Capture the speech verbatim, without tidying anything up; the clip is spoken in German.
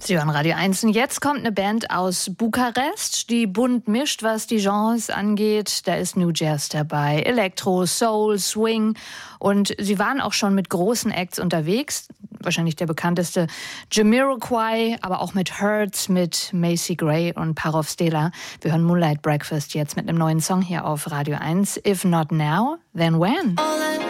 Sie hören Radio eins und jetzt kommt eine Band aus Bukarest, die bunt mischt, was die Genres angeht. Da ist New Jazz dabei, Elektro, Soul, Swing und sie waren auch schon mit großen Acts unterwegs. Wahrscheinlich der bekannteste Jamiroquai, aber auch mit Hurts, mit Macy Gray und Parov Stela. Wir hören Moonlight Breakfast jetzt mit einem neuen Song hier auf Radio eins. If not now, then when?